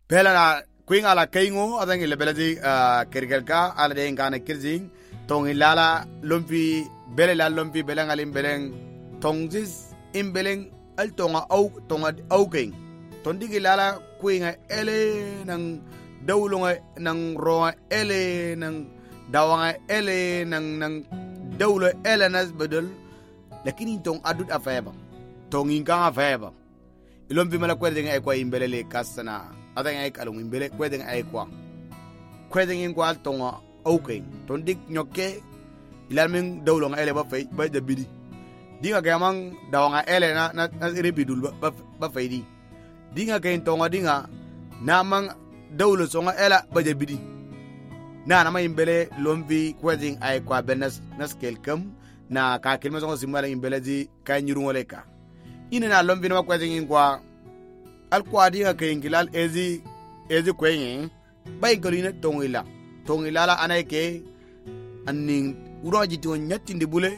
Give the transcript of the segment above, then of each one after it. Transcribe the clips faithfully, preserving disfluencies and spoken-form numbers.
Bela Queen ala Kaingo, I think il beladi Kirgelka, ala de Ngana Kirzing, Tong Ilala, Lumpi, Belela Lumpi, Belangalim Beleng, Tongzis, Imbeleng, Altonga Oak, Tonga Oaking, Tondigilala, Queen Ele, Nang Dowlunga, Nang Roa Ele, Nang Dawanga Ele, Nang Nang Dowla Elenas Bedel, lakini tong adut afeba, Tong Inga afeba. Ilompi mala kwedeng ay kwa imbelele kasana. Atang ay kalong imbele kwedeng ay kwa. Kwedeng in kwa tonga okay. Tondik nyoke ilalming dawlong ele ba fay ba dabidi. Di nga gamang dawanga ele na na, na iribidul ba ba faydi. Di nga kay tonga di nga namang dawlo songa ela ba dabidi. Na nama imbele lompi kwedeng ay kwa benas na scale kam na kakilma songa simala imbele di kay nyurungoleka. Ina na lombi na kwa zingin kwa alkwa diga ke ingilal ezi ezi kwenye bay golina tongila tongila la anake anning uroji to nyatti ndi bule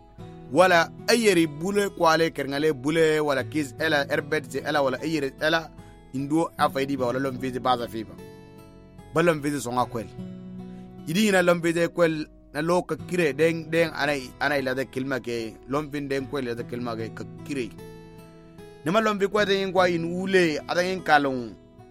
wala ayeri bule kwale kerngale bule wala kiz ela erbet ze ela wala ayeri ela indo afaydi ba wala lombi ze baza fiba balom vize songa kwel idi ina lombi ze kwel na loka kire deng deng anai anai la de kilma ke lompin deng kwel la de kilma ke kire nema lombi kwa de ngwa in ule adangin kalong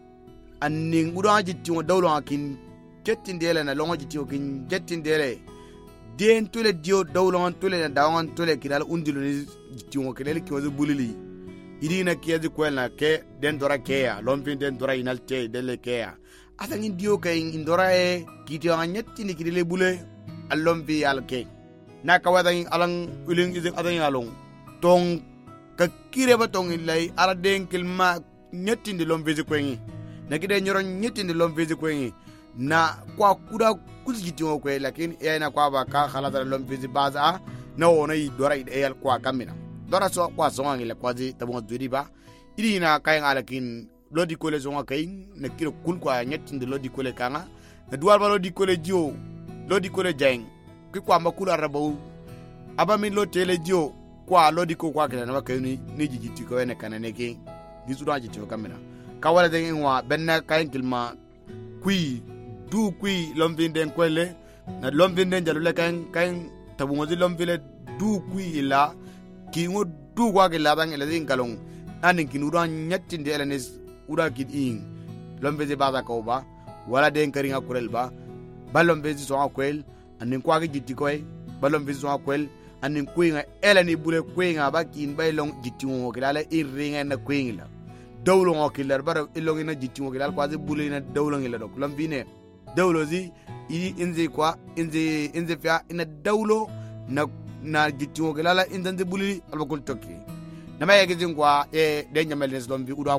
anning uda jitti o dawlo akin jettin dele na longo jitti o kin jettin dele den tule dio dawlo tule na dawon tule kidal undilu ni jitti o kelele ki wazu bulili idi na kiyazi kwel na ke den dora ke ya lompin den dora inalte dele ke ya adangin dio kay indora e kiti o nyetti ni kidele bule alombi alke na kawadangin alang uling izin adangin along tong kakire batong ilay ara den kilma nyeti ndi lomvezi kwenye na kide nyoro nyeti ndi lomvezi kwenye na kwa kuda kuzigiti ngokwe lakini ya ina kwa baka khalata lomvezi baza na wona yi dora ideal kwa kamina dora so kwa songa ngile kwa zi tabunga zwidi ba ili na kaya nga lakin lodi kole zonga kaya na kiro kun kwa nyeti ndi lodi kole kanga na duwar ba lodi kole jio lodi kole jeng kikwa makula arabau aba min lo tele jio kwa lodi ko kwa kila na wakayuni ni jijiti ko ene kanane ke disura jiti ko kamera kawala de ngwa benna kayin kilma kui du kui lombinde kwele na lombinde jalule kayin kayin tabungozi lombile du kui ila ki ngo du kwa kila bang ila din kalong anin kinura nyatti de elenes ura kid in lombeze baza ko ba wala de karinga kurel ba balombeze so akwel anin kwa jiti ko e balombeze so akwel anin kuinga ela ni bule kuinga bakin bailong jitingo kilala iringa na kuingla dawlo ngokiller bara ilong ina jitingo kilala kwazi bule ina dawlo ngila dok lambine dawlo zi i inze kwa inze inze fia ina dawlo na na jitingo kilala inze bule albakul toki na maye gizin kwa e denya melnes lombi uda